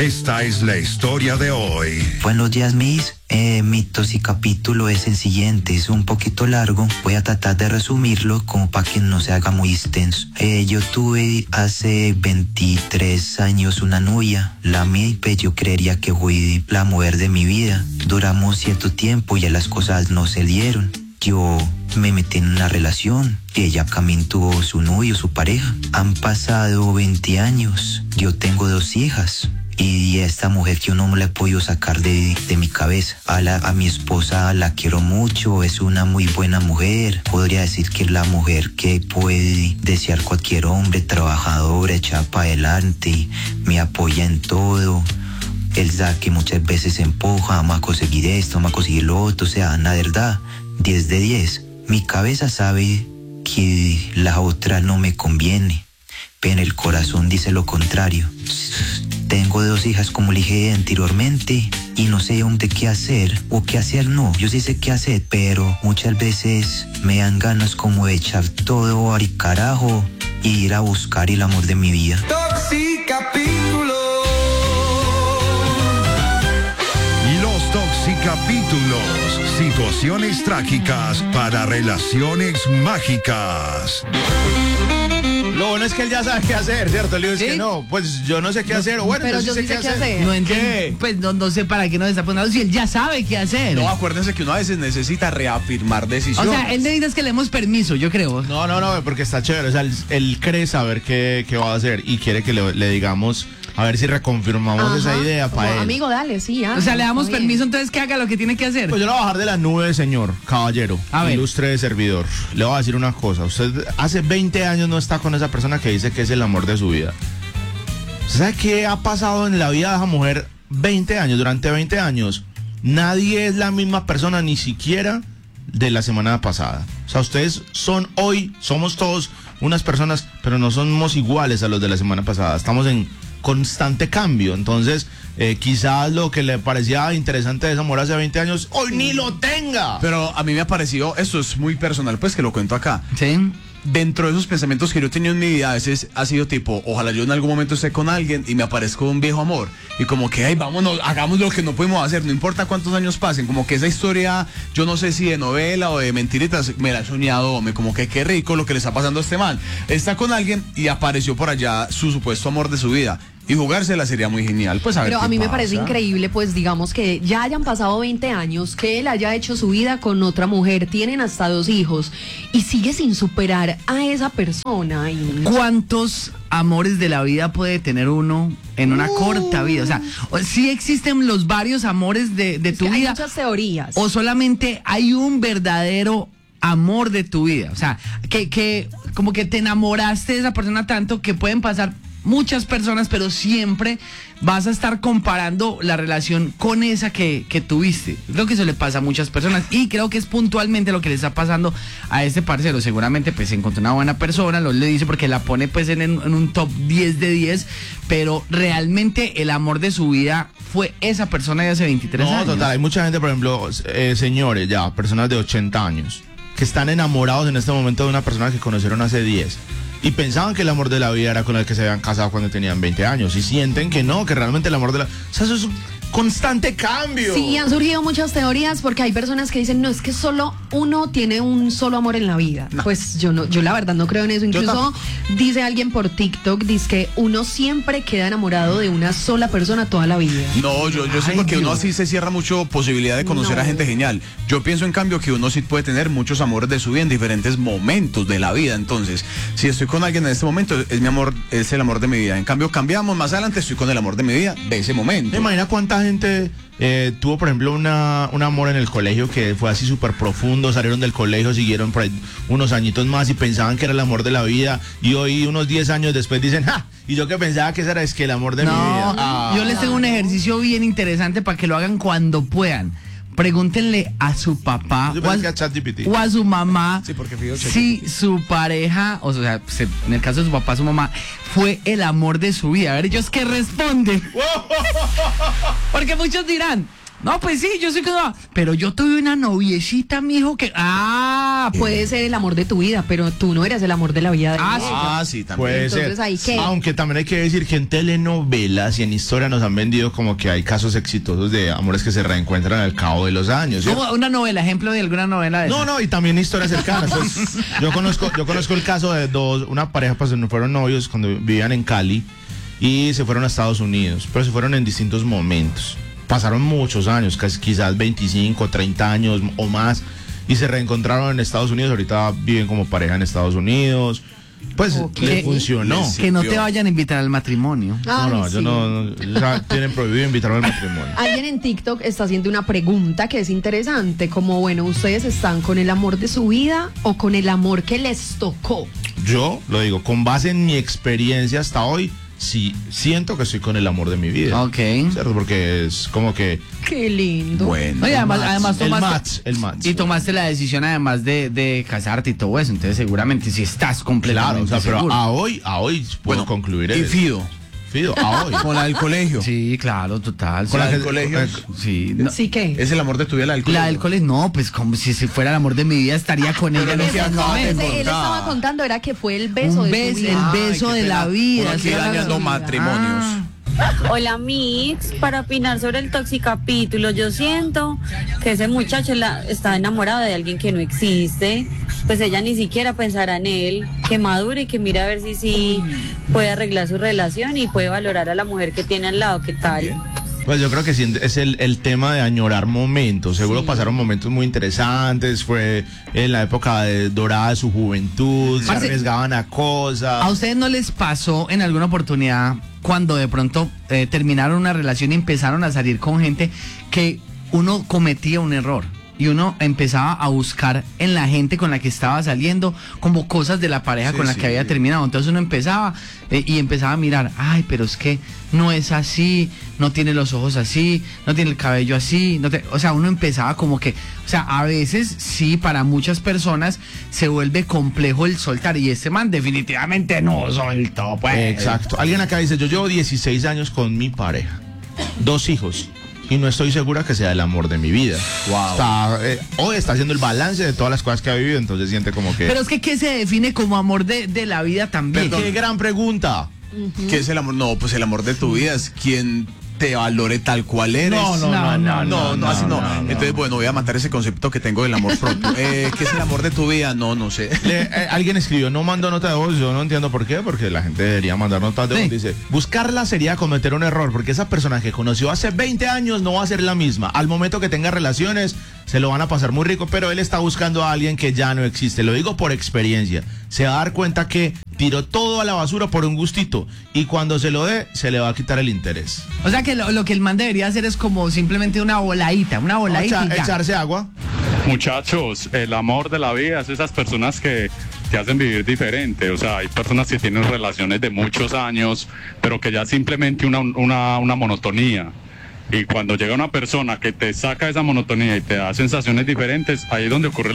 Esta es la historia de hoy. Buenos días, Miss. Mi toxicapítulo es el siguiente, es un poquito largo. Voy a tratar de resumirlo como para que no se haga muy extenso. Yo tuve hace 23 años una novia, la mía, pues yo creería que fue la mujer de mi vida. Duramos cierto tiempo y ya las cosas no se dieron. Yo me metí en una relación y ella también tuvo su novio, su pareja. Han pasado 20 años, yo tengo 2 hijas. Y esta mujer que yo no me la he podido sacar de mi cabeza. A mi esposa la quiero mucho, es una muy buena mujer. Podría decir que es la mujer que puede desear cualquier hombre, trabajadora, echada para adelante, me apoya en todo. Él sabe que muchas veces se empuja, vamos a conseguir esto, vamos a conseguir lo otro, o sea, la verdad, 10 de 10. Mi cabeza sabe que la otra no me conviene, pero el corazón dice lo contrario. Tengo 2 hijas, como le dije anteriormente, y no sé aún de qué hacer, o qué hacer no, yo sí sé qué hacer, pero muchas veces me dan ganas como de echar todo al carajo y ir a buscar el amor de mi vida. Toxicapítulo. Los toxicapítulos, situaciones trágicas para relaciones mágicas. Lo bueno es que él ya sabe qué hacer, ¿cierto? Le digo, es que no, pues yo no sé qué hacer, o bueno, pero yo sí sé qué hacer. No entiendo, ¿Qué? pues no sé para qué nos está poniendo si él ya sabe qué hacer. No, acuérdense que uno a veces necesita reafirmar O decisiones. sea, él necesita que le demos permiso, yo creo. No, porque está chévere, o sea, él cree saber qué va a hacer y quiere que le digamos, a ver si reconfirmamos esa idea para él. Amigo, dale, sí, ya. O sea, le damos Está bien. permiso, entonces que haga lo que tiene que hacer. Pues yo lo voy a bajar de la nube, señor caballero, A ver. ilustre servidor. Le voy a decir una cosa, usted hace 20 años no está con esa persona que dice que es el amor de su vida. ¿Usted sabe qué ha pasado en la vida de esa mujer 20 años? Durante 20 años, nadie es la misma persona, ni siquiera de la semana pasada. O sea, ustedes somos todos unas personas, pero no somos iguales a los de la semana pasada. Estamos en constante cambio. Entonces, quizás lo que le parecía interesante de esa mujer hace 20 años, hoy ni lo tenga. Pero a mí me ha parecido, esto es muy personal, pues que lo cuento acá. Sí. Dentro de esos pensamientos que yo he tenido en mi vida, a veces ha sido tipo, ojalá yo en algún momento esté con alguien y me aparezca un viejo amor. Y como que, ay, vámonos, hagamos lo que no podemos hacer, no importa cuántos años pasen. Como que esa historia, yo no sé si de novela o de mentiritas, me la he soñado, como que qué rico lo que le está pasando a este man. Está con alguien y apareció por allá su supuesto amor de su vida. Y jugársela sería muy genial, pues a ver. Pero qué a mí me pasa. parece increíble, pues digamos que ya hayan pasado 20 años, que él haya hecho su vida con otra mujer, tienen hasta 2 hijos y sigue sin superar a esa persona. Y ¿Cuántos amores de la vida puede tener uno en una corta vida? O sea, ¿sí existen los varios amores de tu hay vida? muchas teorías. ¿O solamente hay un verdadero amor de tu vida? O sea, que como que te enamoraste de esa persona tanto que pueden pasar muchas personas, pero siempre vas a estar comparando la relación con esa que tuviste. Creo que eso le pasa a muchas personas y creo que es puntualmente lo que le está pasando a este parcero. Seguramente pues encontró una buena persona, lo le dice porque la pone pues en un top 10 de 10, pero realmente el amor de su vida fue esa persona de hace 23 años. No, total, hay mucha gente, por ejemplo, señores ya, personas de 80 años, que están enamorados en este momento de una persona que conocieron hace 10. Y pensaban que el amor de la vida era con el que se habían casado cuando tenían 20 años. Y sienten que no, que realmente el amor de la... O sea, eso es un constante cambio. Sí, han surgido muchas teorías porque hay personas que dicen, no, es que solo uno tiene un solo amor en la vida. No. Pues yo la verdad no creo en eso. Incluso dice alguien por TikTok, dice que uno siempre queda enamorado de una sola persona toda la vida. No, yo siento que uno así se cierra mucho posibilidad de conocer a gente genial. Yo pienso en cambio que uno sí puede tener muchos amores de su vida en diferentes momentos de la vida. Entonces, si estoy con alguien en este momento, es mi amor, es el amor de mi vida. En cambio, cambiamos más adelante, estoy con el amor de mi vida de ese momento. Imagina cuánta gente tuvo, por ejemplo, un amor en el colegio que fue así súper profundo, salieron del colegio, siguieron por ahí unos añitos más y pensaban que era el amor de la vida, y hoy unos 10 años después dicen, ¡ja! Y yo que pensaba que ese era el amor de mi vida. Yo les tengo un ejercicio bien interesante para que lo hagan cuando puedan. Pregúntenle a su papá o a su mamá si su pareja, o sea, en el caso de su papá, su mamá, fue el amor de su vida. A ver, ellos qué responden. Porque muchos dirán, No, pues sí, yo soy casado. Pero yo tuve una noviecita, mijo, que... Puede ser el amor de tu vida, pero tú no eras el amor de la vida de ella. Sí, también. Puede Entonces, ser. ¿ahí qué? Aunque también hay que decir que en telenovelas y en historia nos han vendido como que hay casos exitosos de amores que se reencuentran al cabo de los años. ¿sí? Como una novela, ejemplo de alguna novela de No, y también historias cercanas. Pues, yo conozco el caso de una pareja, pues fueron novios cuando vivían en Cali y se fueron a Estados Unidos, pero se fueron en distintos momentos. Pasaron muchos años, quizás 25, 30 años o más, y se reencontraron en Estados Unidos. Ahorita viven como pareja en Estados Unidos. Pues le funcionó. Que no te vayan a invitar al matrimonio. No, Sí. yo no, ya tienen prohibido invitarme al matrimonio. Alguien en TikTok está haciendo una pregunta que es interesante, como bueno, ¿ustedes están con el amor de su vida o con el amor que les tocó? Yo lo digo, con base en mi experiencia hasta hoy, sí siento que estoy con el amor de mi vida. Ok. ¿Cierto? Porque es como que Qué lindo. Bueno. Oye, además el match. Y tomaste la decisión además de casarte y todo eso. Entonces seguramente si estás completamente Claro, o sea, pero seguro. a hoy puedo concluir Y eso. Fido, a hoy. Con la del colegio. Sí, claro, total. Con La la del que- colegio. Sí, ¿Sí qué? Es el amor de tu vida, la del colegio. la del colegio, no, pues como si fuera el amor de mi vida, estaría con ella en no se estos acaba de momentos. Él estaba contando, era que fue el beso Un de beso, su el vida. beso Ay, de qué la pena. vida. Uno aquí sí, dañando la- matrimonios. Hola Mix, para opinar sobre el toxicapítulo, yo siento que ese muchacho está enamorado de alguien que no existe, pues ella ni siquiera pensará en él, que madure y que mire a ver si sí puede arreglar su relación y puede valorar a la mujer que tiene al lado, ¿qué tal? Pues yo creo que sí, es el tema de añorar momentos. Seguro pasaron momentos muy interesantes. Fue en la época dorada de su juventud. Se Parce, arriesgaban a ¿A cosas. ustedes no les pasó en alguna oportunidad cuando de pronto terminaron una relación y empezaron a salir con gente que uno cometía un error? Y uno empezaba a buscar en la gente con la que estaba saliendo como cosas de la pareja con la que había terminado. Entonces uno empezaba y empezaba a mirar, ay, pero es que no es así, no tiene los ojos así, no tiene el cabello así, o sea, uno empezaba como que, o sea, a veces sí, para muchas personas se vuelve complejo el soltar y este man definitivamente no soltó, pues. Exacto. Alguien acá dice, yo llevo 16 años con mi pareja, 2 hijos. Y no estoy segura que sea el amor de mi vida. Wow. Hoy está haciendo el balance de todas las cosas que ha vivido, entonces siente como que... Pero es que ¿qué se define como amor de la vida también? ¡Qué gran pregunta! ¿Qué es el amor? No, pues el amor de tu vida es quien te valore tal cual eres. No, así no. no. Entonces, bueno, voy a matar ese concepto que tengo del amor propio. ¿Qué es el amor de tu vida? No sé. Alguien escribió, no mandó nota de voz, yo no entiendo por qué, porque la gente debería mandar notas de voz. Sí. Dice, buscarla sería cometer un error, porque esa persona que conoció hace 20 años no va a ser la misma. Al momento que tenga relaciones, se lo van a pasar muy rico, pero él está buscando a alguien que ya no existe. Lo digo por experiencia. Se va a dar cuenta que tiró todo a la basura por un gustito, y cuando se lo dé, se le va a quitar el interés. O sea que lo que el man debería hacer es como simplemente una voladita y ya. Echarse agua. Muchachos, el amor de la vida es esas personas que te hacen vivir diferente. O sea, hay personas que tienen relaciones de muchos años, pero que ya simplemente una monotonía. Y cuando llega una persona que te saca esa monotonía y te da sensaciones diferentes, ahí es donde ocurre